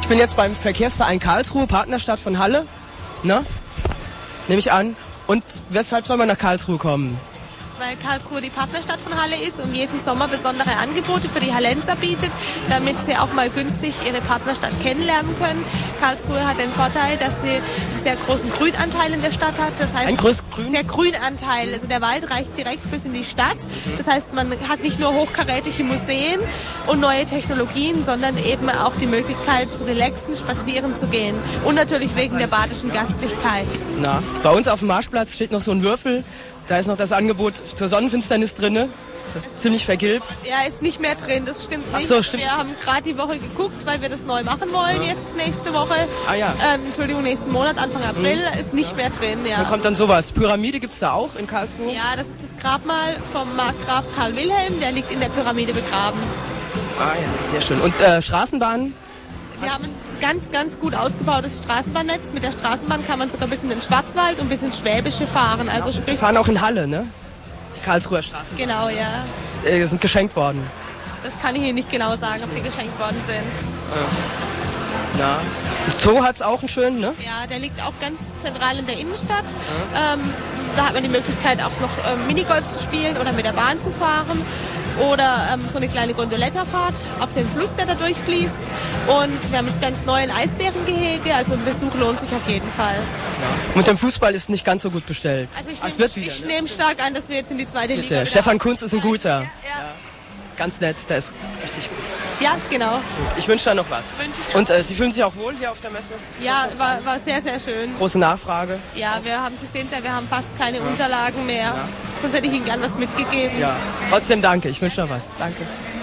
Ich bin jetzt beim Verkehrsverein Karlsruhe, Partnerstadt von Halle, ne? Nehme ich an. Und weshalb soll man nach Karlsruhe kommen? Weil Karlsruhe die Partnerstadt von Halle ist und jeden Sommer besondere Angebote für die Hallenser bietet, damit sie auch mal günstig ihre Partnerstadt kennenlernen können. Karlsruhe hat den Vorteil, dass sie einen sehr großen Grünanteil in der Stadt hat. Das heißt, sehr Grünanteil. Also der Wald reicht direkt bis in die Stadt. Das heißt, man hat nicht nur hochkarätige Museen und neue Technologien, sondern eben auch die Möglichkeit zu relaxen, spazieren zu gehen. Und natürlich wegen der badischen Gastlichkeit. Na, bei uns auf dem Marschplatz steht noch so ein Würfel. Da ist noch das Angebot zur Sonnenfinsternis drinne. Das ist ziemlich vergilbt. Ja, ist nicht mehr drin, das stimmt nicht. Ach so, stimmt. Wir haben gerade die Woche geguckt, weil wir das neu machen wollen, jetzt nächste Woche. Ah ja. Nächsten Monat, Anfang April, ist nicht mehr drin, ja. Dann kommt dann sowas. Pyramide gibt's da auch in Karlsruhe? Ja, das ist das Grabmal vom Markgraf Karl Wilhelm, der liegt in der Pyramide begraben. Ah ja, sehr schön. Und Straßenbahnen? Wir haben ein ganz, ganz gut ausgebautes Straßenbahnnetz. Mit der Straßenbahn kann man sogar bis in den Schwarzwald und bis ins Schwäbische fahren. Also sprich, wir fahren auch in Halle, ne? Die Karlsruher Straßenbahn. Genau, ja. Sind geschenkt worden. Das kann ich Ihnen nicht genau sagen, ob die geschenkt worden sind. Ja. Und Zoo hat's auch einen schönen, ne? Ja, der liegt auch ganz zentral in der Innenstadt. Da hat man die Möglichkeit auch noch Minigolf zu spielen oder mit der Bahn zu fahren. Oder so eine kleine Gondoletterfahrt auf dem Fluss, der da durchfließt. Und wir haben jetzt ganz neu ein Eisbärengehege, also ein Besuch lohnt sich auf jeden Fall. Ja. Und dem Fußball ist nicht ganz so gut bestellt. Also ich nehme stark an, dass wir jetzt in die zweite Liga wieder. Stefan Kunz ist ein guter. Ja. Ganz nett, der ist richtig gut. Ja, genau. Ich wünsche da noch was. Und Sie fühlen sich auch wohl hier auf der Messe? Ja, war sehr, sehr schön. Große Nachfrage? Ja, Sie sehen ja, wir haben fast keine Unterlagen mehr. Ja. Sonst hätte ich Ihnen gern was mitgegeben. Ja, trotzdem danke. Ich wünsche noch was. Danke.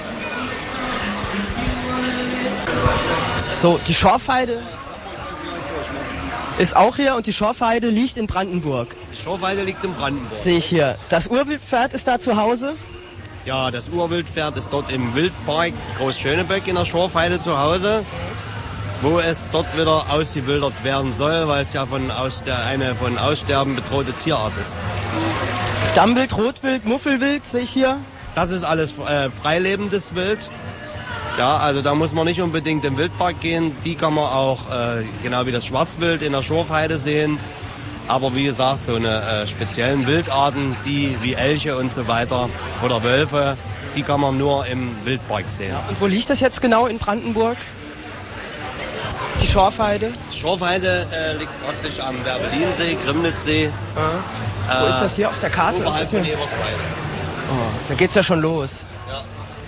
So, die Schorfheide ist auch hier und die Schorfheide liegt in Brandenburg. Die Schorfheide liegt in Brandenburg. Sehe ich hier. Das Urwildpferd ist da zu Hause? Ja, das Urwildpferd ist dort im Wildpark Großschöneböck in der Schorfheide zu Hause, wo es dort wieder ausgewildert werden soll, weil es ja eine von Aussterben bedrohte Tierart ist. Stammwild, Rotwild, Muffelwild sehe ich hier. Das ist alles freilebendes Wild. Ja, also da muss man nicht unbedingt im Wildpark gehen. Die kann man auch, genau wie das Schwarzwild in der Schorfheide sehen. Aber wie gesagt, so eine speziellen Wildarten, die wie Elche und so weiter oder Wölfe, die kann man nur im Wildpark sehen. Ja, und wo liegt das jetzt genau in Brandenburg? Die Schorfheide? Die Schorfheide liegt praktisch am Werbelinsee, Grimnitzsee. Wo ist das hier auf der Karte? Oberhalb von Eberswalde. Oh, da geht's ja schon los. Ja.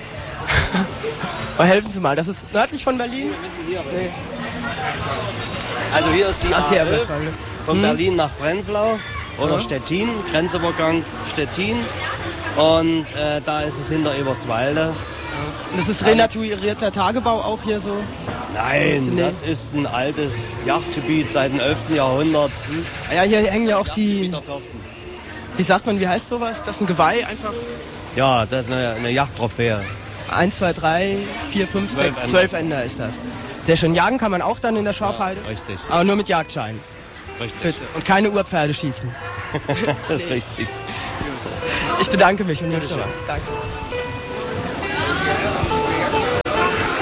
Aber helfen Sie mal, das ist nördlich von Berlin? Nee. Also hier ist die A11 von Berlin nach Prenzlau oder Stettin, Grenzübergang Stettin. Und da ist es hinter Eberswalde. Und das ist renaturierter Tagebau auch hier so? Nein, das ist ein altes Yachtgebiet seit dem 11. Jahrhundert. Ja, hier hängen ja auch die... Wie sagt man, wie heißt sowas? Das ist ein Geweih einfach? Ja, das ist eine Yachttrophäe. 1, 2, 3, 4, 5, 6, 12 Ender ist das. Sehr schön. Jagen kann man auch dann in der Schorfheide? Ja, richtig. Aber nur mit Jagdschein? Richtig. Bitte. Und keine Urpferde schießen? Das ist richtig. Ich bedanke mich und wünsche was. Danke.